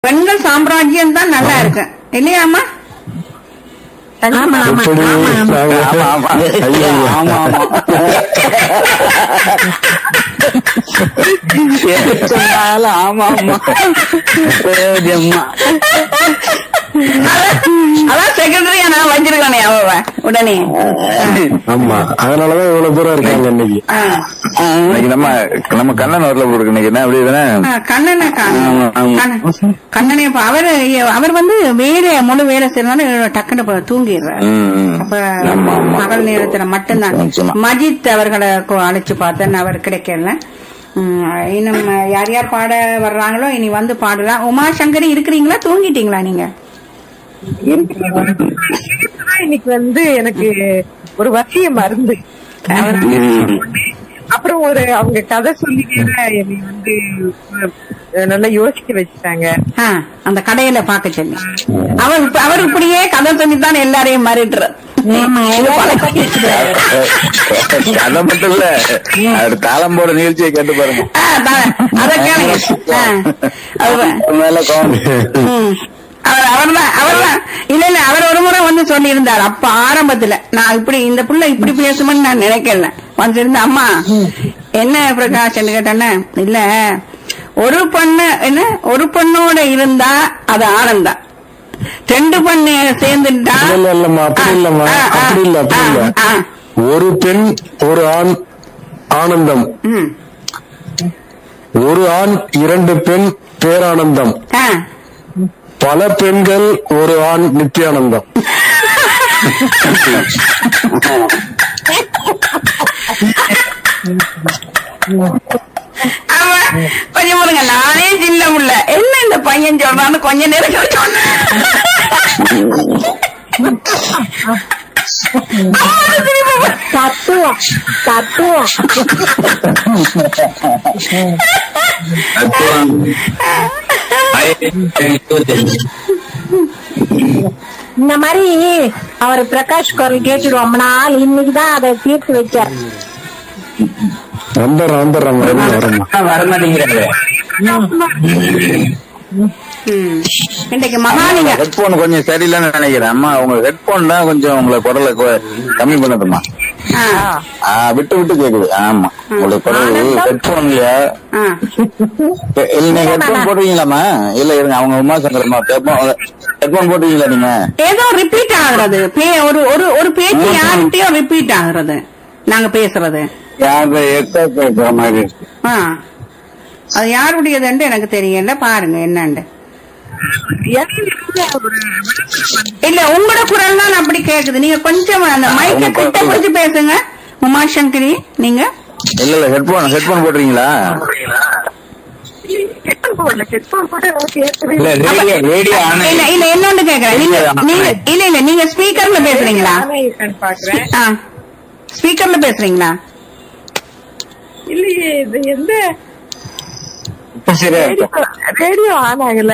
பெண்கள் சாம்ராஜ்யம் தான் நல்லா இருக்கு இல்லையாமா? ஆமா ஆமா ஆமா ஆமா ஆமா சொன்னாலும் ஆமா ஆமா அதான் செக்ரட்டரியா நான் வச்சிருக்கானே அவ உடனே. ஆமா அதனாலதான் இவ்வளவு தூரம் இருக்காங்க இன்னைக்கு. இன்னைக்கு நம்ம கண்ணன் வரல போருக்கு இன்னைக்கு என்ன அப்படி தானே கண்ணனை கண்ணனை இப்ப அவர் வந்து முழு வேலை செய்யறதுனால டக்குன்னு தூங்கிடுறாரு. அப்ப பகல் நேரத்துல மட்டும்தான் மஜித் அவர்களை அழைச்சு பார்த்தேன், அவர் கிடைக்கல. இன்னும் யார் யார் பாட வர்றாங்களோ இனி வந்து பாடலாம். உமா சங்கரி இருக்கிறீங்களா, தூங்கிட்டீங்களா நீங்க? இன்னைக்கு வந்து எனக்கு ஒரு வசிய மருந்து, அப்புறம் அவங்க கதை சொல்லி என்னை வந்து நல்லா யோசிக்க வச்சுட்டாங்க. அந்த கடையில பாக்க சொல்லி அவர் இப்படியே கதை சொல்லித்தான் எல்லாரையும் மறிட்டுற. கதை மட்டும் இல்ல, தாளம் போட நிகழ்ச்சியை கேட்டு பாருங்க. அத கேளுங்க. அவர்தான் இல்ல அவர் ஒரு முறை வந்து சொல்லி இருந்தார். அப்ப ஆரம்பத்துல நான் இப்படி இந்த புள்ள இப்படி பேசுமென்னு நான் நினைக்கல. வந்திருந்த அம்மா என்ன பிரகாஷ் கேட்டானே, இல்ல ஒரு பொண்ணோட இருந்தா அது ஆனந்தம், 2 பொண்ணு சேர்ந்துட்டா ஒரு பெண் ஒரு ஆண் ஆனந்தம், ஒரு ஆண் 2 பெண் பேரானந்தம், பல பெண்கள் ஒரு ஆண் நித்தியானந்தம். கொஞ்சம் போடுங்க, நானே சின்ன புள்ள என்ன இந்த பையன் சொல்றான்னு கொஞ்ச நேரம் சொன்னேன். இந்த மாதிரி அவர் பிரகாஷ் குரல் கேட்டுடுவோம்னா இன்னைக்குதான் அதை தீர்த்து வச்சார். வரமாட்டேங்கிறாங்க. இன்னைக்கு மகாலிங்க ஹெட்போன் கொஞ்சம் சரியில்லைன்னு நினைக்கிறேன். அம்மா உங்க ஹெட்போன் தான் கொஞ்சம் உங்களை குரலை கம்மி பண்ணதுமா, விட்டு விட்டு கேக்குது. ஆமா உங்களுக்கு குரல் ஹெட்போன்லயா இல்ல, நீங்க ஹெட்போன் போட்டுவீங்களாமா? இல்ல இருங்க, அவங்க உமா சங்கரமா ஹெட்போன் போட்டுவீங்களா? நீங்க ஏதோ ரிப்பீட் ஆகுறது, ஒரு பேச்சு யார்கிட்டயோ ரிப்பீட் ஆகுறது, நாங்க பேசுறது கேட்கிற மாதிரி. அது யாருடையதுன்னு எனக்கு தெரியல, பாருங்க என்னண்டு. இல்ல உங்களோட குரல் தான் அப்படி கேக்குது. நீங்க கொஞ்சம் அந்த மைக்க கிட்ட பிடிச்சு பேசுங்க உமா சங்கரி. நீங்க இல்ல ஹெட்போன் போடுறீங்களா? இல்ல என்னொன்னு கேக்குறேன். இல்ல நீங்க ஸ்பீக்கர்ல பேசுறீங்களா? ஸ்பீக்கர்ல பேசுறீங்களா? இல்லையே, இது எந்த ரேடியோ ஆன் ஆகல.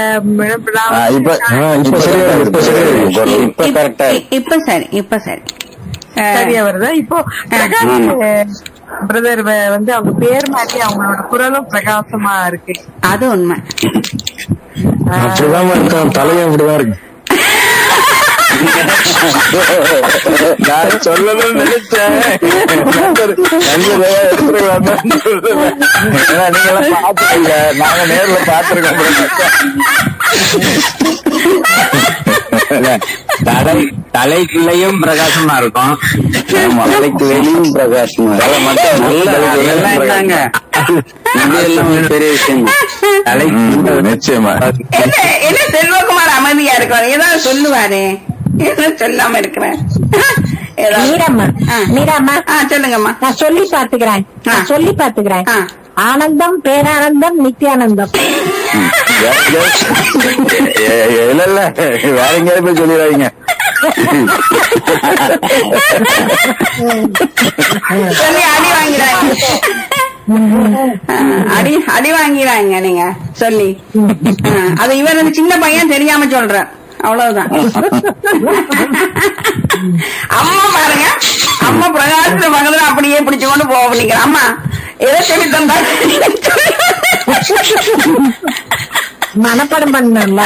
இப்ப சரி சரியா வருதா? இப்போ பிரதர் வந்து அவங்க பேர் மாற்றி அவங்களோட குரலும் பிரகாசமா இருக்கு. அது உண்மை. அப்படிதான் இருக்கான், தலையும் அப்படிதான் இருக்கு. நான் சொல்லணும்னு நினைச்சேன், நீங்களாம் பாத்துக்கல, நாங்க நேர்ல பாத்துருக்கோம். தலைக்குள்ளையும் பிரகாசமா இருக்கும், தலைக்கு வெளியும் பிரகாசமா எல்லாம் பெரிய விஷயம். நிச்சயமா என்ன செல்வகுமார் அமைதியா இருக்காரு, ஏதாவது சொல்லுவாரு, என்ன சொல்லாம இருக்கிறேன். சொல்லுங்கம்மா. நான் சொல்லி பாத்துக்கிறேன். ஆனந்தம், பேரானந்தம், நித்தியானந்தம். இல்ல வேற எங்கேயாவது போய் சொல்லிடுறாங்க. சொல்லி அடி வாங்கிறாங்க நீங்க சொல்லி. அது இவர் சின்ன பையன் தெரியாம சொல்ற, அவ்வளவுதான். அம்மா பாருங்க, அம்மா பிரகாச மகள அப்படியே பிடிச்சு கொண்டு போக அம்மா எதை சொல்லி தந்தா மனப்படம் பண்ணல